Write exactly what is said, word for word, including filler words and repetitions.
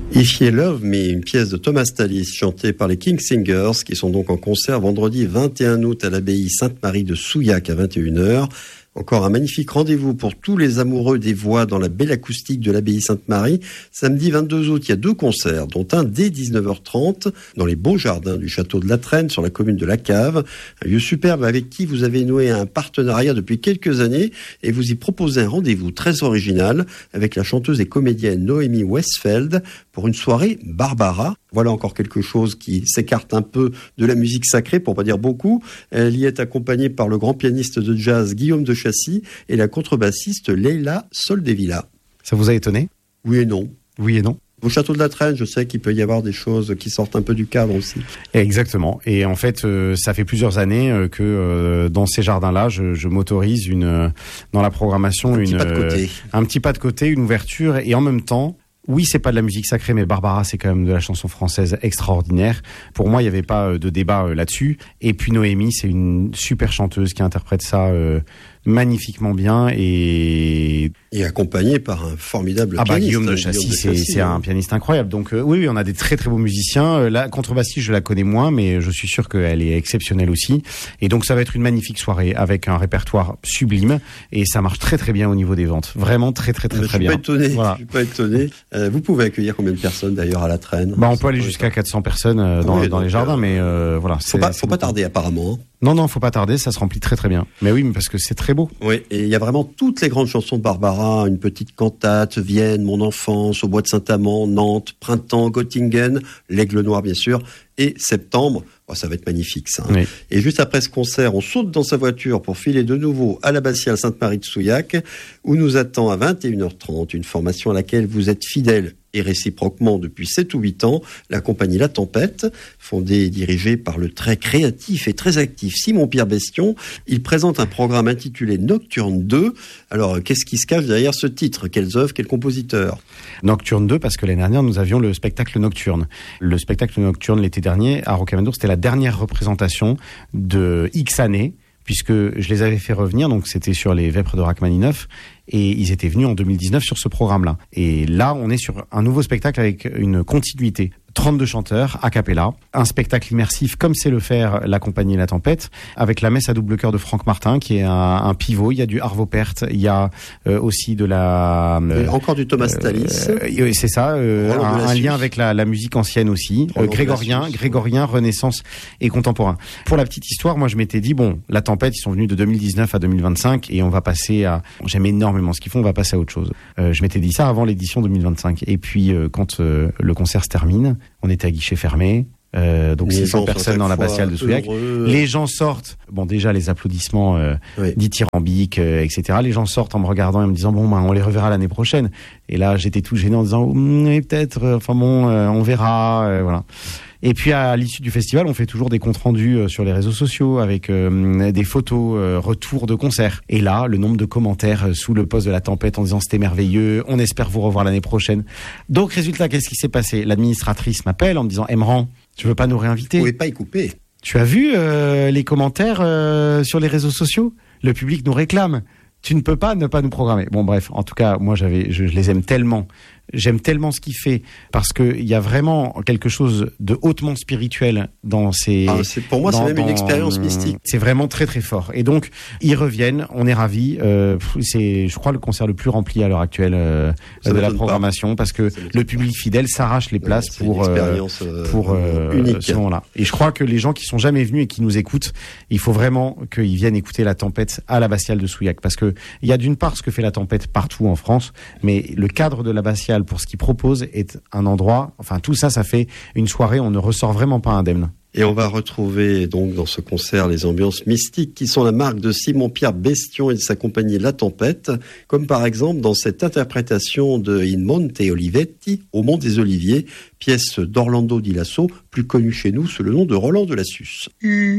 If You Love Me, une pièce de Thomas Tallis chantée par les King Singers qui sont donc en concert vendredi vingt et un août à l'abbaye Sainte-Marie de Souillac à vingt et une heures. Encore un magnifique rendez-vous pour tous les amoureux des voix dans la belle acoustique de l'abbaye Sainte-Marie. Samedi vingt-deux août, il y a deux concerts, dont un dès dix-neuf heures trente dans les beaux jardins du château de la Traîne sur la commune de La Cave. Un lieu superbe avec qui vous avez noué un partenariat depuis quelques années et vous y proposez un rendez-vous très original avec la chanteuse et comédienne Noémie Westfeld pour une soirée Barbara. Voilà encore quelque chose qui s'écarte un peu de la musique sacrée, pour pas dire beaucoup. Elle y est accompagnée par le grand pianiste de jazz Guillaume de Chassis et la contrebassiste Leila Soldevilla. Ça vous a étonné ? Oui et non. Oui et non. Au château de la Traîne, je sais qu'il peut y avoir des choses qui sortent un peu du cadre aussi. Exactement. Et en fait, euh, ça fait plusieurs années euh, que euh, dans ces jardins-là, je, je m'autorise une euh, dans la programmation un une petit pas de côté. Euh, un petit pas de côté, une ouverture, et en même temps. Oui, c'est pas de la musique sacrée, mais Barbara, c'est quand même de la chanson française extraordinaire. Pour moi, il n'y avait pas de débat euh, là-dessus. Et puis Noémie, c'est une super chanteuse qui interprète ça euh, magnifiquement bien et... Et accompagné par un formidable ah pianiste. Ah bah Guillaume de Chassis, Guillaume de c'est, Chassis, c'est un pianiste incroyable. Donc euh, oui, oui, on a des très très beaux musiciens. Euh, la contrebassiste, je la connais moins, mais je suis sûr qu'elle est exceptionnelle aussi. Et donc ça va être une magnifique soirée avec un répertoire sublime et ça marche très très bien au niveau des ventes. Vraiment très très très, très, très bien. Je suis pas étonné. Voilà. Je suis pas étonné. Euh, vous pouvez accueillir combien de personnes d'ailleurs à la Traîne ? Bah on peut aller jusqu'à quatre cents personnes euh, dans, oui, dans donc, les jardins, euh, mais euh, voilà. Faut pas, faut pas tarder apparemment. Non, non, faut pas tarder, ça se remplit très très bien. Mais oui, mais parce que c'est très beau. Oui, et il y a vraiment toutes les grandes chansons de Barbara, une petite cantate, Vienne, Mon enfance, Au bois de Saint-Amand, Nantes, Printemps, Göttingen, L'Aigle Noir bien sûr, et Septembre. Oh, ça va être magnifique ça. Oui. Et juste après ce concert, on saute dans sa voiture pour filer de nouveau à l'abbatiale Sainte-Marie de Souillac, où nous attend à vingt et une heures trente une formation à laquelle vous êtes fidèles et réciproquement depuis sept ou huit ans, la compagnie La Tempête, fondée et dirigée par le très créatif et très actif Simon-Pierre Bestion. Il présente un programme intitulé Nocturne deux. Alors, qu'est-ce qui se cache derrière ce titre ? Quelles œuvres, quels compositeurs ? Nocturne deux, parce que l'année dernière, nous avions le spectacle Nocturne. Le spectacle Nocturne, l'été dernier, à Rocamadour, c'était la dernière représentation de X années, puisque je les avais fait revenir, donc c'était sur les Vêpres de Rachmaninoff, et ils étaient venus en deux mille dix-neuf sur ce programme-là. Et là, on est sur un nouveau spectacle avec une continuité. trente-deux chanteurs, a cappella, un spectacle immersif comme sait le faire la compagnie La Tempête, avec la messe à double chœur de Franck Martin, qui est un, un pivot. Il y a du Arvo Pärt, il y a euh, aussi de la... Euh, encore du Thomas Tallis. Euh, c'est ça, euh, un, un lien avec la, la musique ancienne aussi. Euh, grégorien, grégorien, renaissance et contemporain. Pour la petite histoire, moi je m'étais dit, bon, La Tempête, ils sont venus de deux mille dix-neuf à deux mille vingt-cinq et on va passer à... J'aime énormément ce qu'ils font, on va passer à autre chose. Euh, je m'étais dit ça avant l'édition deux mille vingt-cinq. Et puis, euh, quand euh, le concert se termine, on était à guichet fermé, euh, donc six cents personnes dans l'abbatiale de Souillac. Les gens sortent, bon déjà les applaudissements euh, oui. dithyrambiques, euh, et cetera. Les gens sortent en me regardant et en me disant bon ben on les reverra l'année prochaine. Et là j'étais tout gêné en disant oui peut-être, euh, enfin bon euh, on verra, euh, voilà. Et puis à l'issue du festival, on fait toujours des comptes rendus euh, sur les réseaux sociaux avec euh, des photos, euh, retours de concerts. Et là, le nombre de commentaires euh, sous le post de La Tempête en disant c'était merveilleux, on espère vous revoir l'année prochaine. Donc résultat, qu'est-ce qui s'est passé ? L'administratrice m'appelle en me disant Emran, tu veux pas nous réinviter ? Vous pouvez pas y couper. Tu as vu euh, les commentaires euh, sur les réseaux sociaux ? Le public nous réclame. Tu ne peux pas ne pas nous programmer. Bon bref, en tout cas, moi j'avais, je, je les aime tellement. J'aime tellement ce qu'il fait parce que il y a vraiment quelque chose de hautement spirituel dans ces. Ah, c'est, pour moi, dans, c'est même dans, une expérience mystique. C'est vraiment très très fort. Et donc ils reviennent, on est ravis. Euh, c'est, je crois, le concert le plus rempli à l'heure actuelle euh, de la programmation pas. Parce que le public fidèle s'arrache les places ouais, pour euh, pour euh, unique. ce moment-là. Et je crois que les gens qui sont jamais venus et qui nous écoutent, il faut vraiment qu'ils viennent écouter La Tempête à l'abbatiale de Souillac parce que il y a d'une part ce que fait La Tempête partout en France, mais le cadre de l'abbatiale pour ce qu'il propose est un endroit, enfin tout ça, ça fait une soirée, on ne ressort vraiment pas indemne. Et on va retrouver donc dans ce concert les ambiances mystiques qui sont la marque de Simon-Pierre Bestion et de sa compagnie La Tempête, comme par exemple dans cette interprétation de In Monte Olivetti, au Mont des Oliviers, pièce d'Orlando Di Lasso, plus connu chez nous sous le nom de Roland de Lassus.